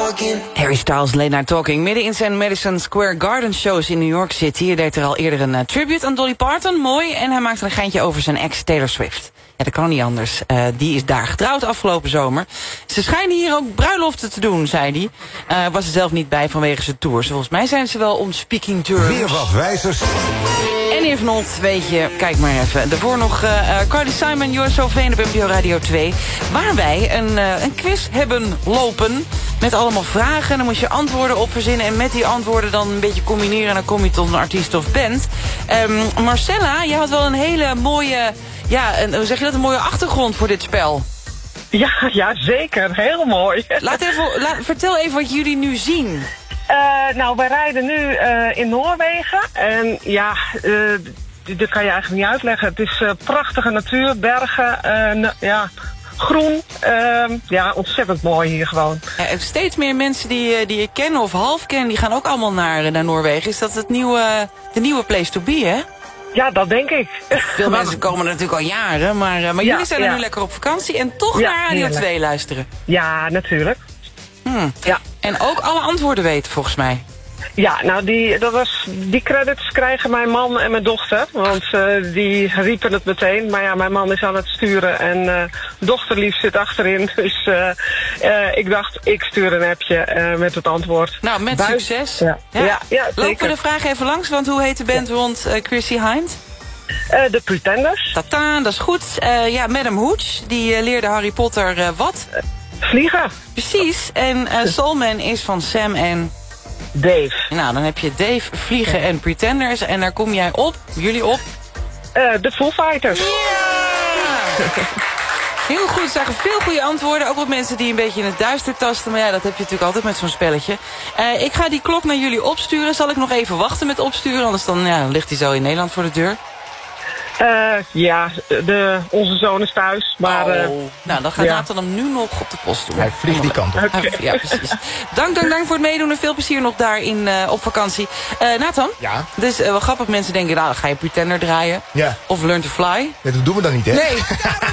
Harry Styles, Late Night Talking. Midden in zijn Madison Square Garden shows in New York City. Hij deed er al eerder een tribute aan Dolly Parton, mooi. En hij maakte een geintje over zijn ex Taylor Swift. Ja, dat kan niet anders. Die is daar getrouwd afgelopen zomer. Ze schijnen hier ook bruiloften te doen, zei hij. Was er zelf niet bij vanwege zijn tours. Volgens mij zijn ze wel on speaking terms. Weer wat wijzers. En if not, weet je, kijk maar even. Daarvoor nog Carly Simon, You're So Vain op NPO Radio 2. Waar wij een quiz hebben lopen met allemaal vragen. En dan moet je antwoorden op verzinnen. En met die antwoorden dan een beetje combineren. En dan kom je tot een artiest of band. Marcella, jij had wel een hele mooie... Ja, hoe zeg je dat? Een mooie achtergrond voor dit spel. Ja, zeker. Heel mooi. Vertel even wat jullie nu zien. Nou, wij rijden nu in Noorwegen. En ja, dat kan je eigenlijk niet uitleggen. Het is prachtige natuur, bergen, groen. Ja, ontzettend mooi hier gewoon. Ja, steeds meer mensen die je kennen of half kennen, die gaan ook allemaal naar Noorwegen. Is dat de nieuwe place to be, hè? Ja, dat denk ik. Veel mensen komen er natuurlijk al jaren, maar jullie zijn er nu lekker op vakantie en toch naar Radio 2 luisteren. Ja, natuurlijk. Ja. En ook alle antwoorden weten, volgens mij. Ja, nou die credits krijgen mijn man en mijn dochter. Want die riepen het meteen. Maar ja, mijn man is aan het sturen en dochterlief zit achterin. Dus ik dacht, ik stuur een appje met het antwoord. Nou, met succes. Ja, lopen we de vraag even langs, want hoe heet de band rond Chrissy Hynde? De Pretenders. Tata, dat is goed. Madam Hooch, die leerde Harry Potter wat? Vliegen. Precies. En Soulman is van Sam en... Dave. Nou, dan heb je Dave, Vliegen en Pretenders. En daar kom jij op, jullie op? De Foo Fighters. Ja! Heel goed, er zagen veel goede antwoorden. Ook wat mensen die een beetje in het duister tasten. Maar ja, dat heb je natuurlijk altijd met zo'n spelletje. Ik ga die klok naar jullie opsturen. Zal ik nog even wachten met opsturen? Anders dan ligt hij zo in Nederland voor de deur. Onze zoon is thuis, maar... nou, dan gaat Nathan hem nu nog op de post doen. Hij vliegt die kant op. Okay. Ja, precies. Dank voor het meedoen en veel plezier nog daar op vakantie. Nathan? Ja? Het is wel grappig, mensen denken, nou, ga je Pretender draaien? Ja. Of Learn to Fly? Nee, dat doen we dan niet, hè? Nee.